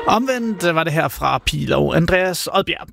Omvendt var det her fra Pil og Andreas Odbjerg.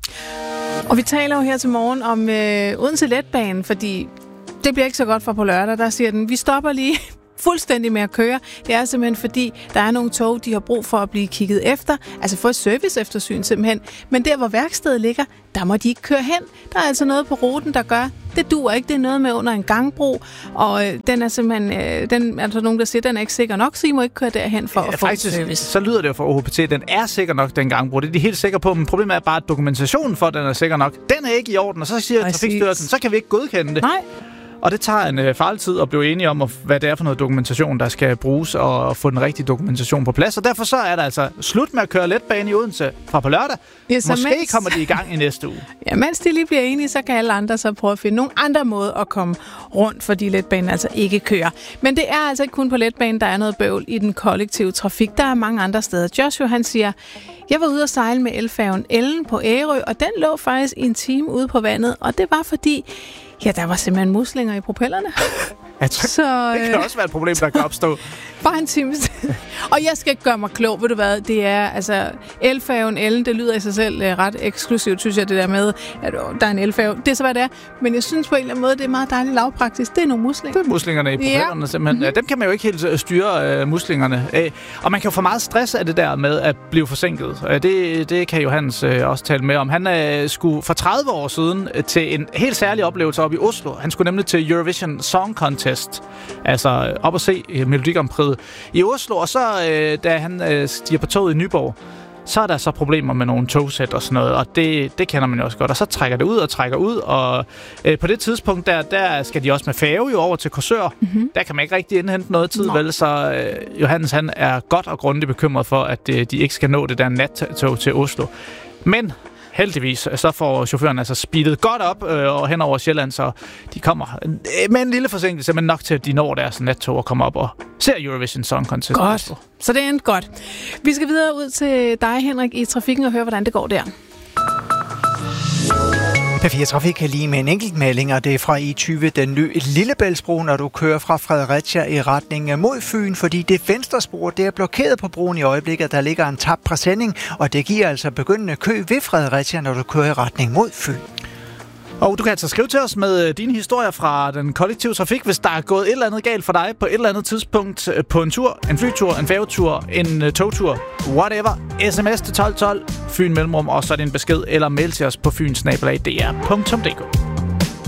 Og vi taler jo her til morgen om Odense Letbane, fordi det bliver ikke så godt for på lørdag. Der siger den, vi stopper lige fuldstændig med at køre. Det er simpelthen fordi, der er nogle tog, de har brug for at blive kigget efter. Altså for et serviceeftersyn simpelthen. Men der, hvor værkstedet ligger, der må de ikke køre hen. Der er altså noget på ruten, der gør, det duer ikke. Det er noget med under en gangbro. Og den er simpelthen, altså nogen, der siger, den er ikke sikker nok, så I må ikke køre derhen for at få service. Så lyder det jo for OHPT, den er sikker nok, den gangbro. Det er de helt sikre på, men problemet er bare, at dokumentationen for, at den er sikker nok, den er ikke i orden. Og så siger Trafikstyrelsen, så kan vi ikke godkende det. Nej. Og det tager en farlig tid at blive enige om, hvad det er for noget dokumentation, der skal bruges, og få den rigtige dokumentation på plads. Og derfor så er der altså slut med at køre letbane i Odense fra på lørdag. Ja, måske kommer de i gang i næste uge. Ja, mens de lige bliver enige, så kan alle andre så prøve at finde nogle andre måder at komme rundt, fordi letbanen altså ikke kører. Men det er altså ikke kun på letbanen, der er noget bøvl i den kollektive trafik. Der er mange andre steder. Joshua, han siger, jeg var ude at sejle med elfærgen Ellen på Ærø, og den lå faktisk i en time ude på vandet, og det var fordi, ja, der var simpelthen muslinger i propellerne. Så, det kan også være et problem, der kan opstå. Bare en time. Og jeg skal ikke gøre mig klog, ved du hvad, det er, altså, elfærgen Ellen, det lyder i sig selv ret eksklusivt, synes jeg, det der med, at der er en elfærge. Det er så, hvad det er. Men jeg synes på en eller anden måde, det er meget dejligt lavpraktisk. Det er nogle muslinger. Det er muslingerne i propellerne, simpelthen. Mm-hmm. Dem kan man jo ikke helt styre, muslingerne. Og man kan jo få meget stress af det der med at blive forsinket. Det kan Johannes også tale med om. Han skulle for 30 år siden til en helt særlig oplevelse op i Oslo. Han skulle nemlig til Eurovision Song Contest. Altså op og se Melodi Grand Prix i Oslo. Og så, da han stiger på toget i Nyborg, så er der så problemer med nogle togsæt og sådan noget, og det kender man jo også godt. Og så trækker det ud og trækker ud, og på det tidspunkt, der skal de også med færge jo over til Korsør. Mm-hmm. Der kan man ikke rigtig indhente noget tid, vel? Så Johannes, han er godt og grundigt bekymret for, at de ikke skal nå det der nattog til Oslo. Men heldigvis, så får chaufføren altså speedet godt op og hen over Sjælland, så de kommer med en lille forsinkelse, men nok til, at de når deres nattog og kommer op og ser Eurovision Song Contest. Godt. Så det er endte godt. Vi skal videre ud til dig, Henrik, i trafikken og høre, hvordan det går der. P4 Trafik kan lige med en enkelt melding, og det er fra E20 den nye Lillebæltsbro, når du kører fra Fredericia i retning mod Fyn, fordi det venstre spor, det er blokeret på broen i øjeblikket. Der ligger en tabt præsending, og det giver altså begyndende kø ved Fredericia, når du kører i retning mod Fyn. Og du kan altså skrive til os med dine historier fra den kollektive trafik, hvis der er gået et eller andet galt for dig på et eller andet tidspunkt på en tur, en flytur, en færgetur, en togtur, whatever. SMS til 1212, Fyn Mellemrum, og så er det en besked eller mail til os på fyn@dr.dk.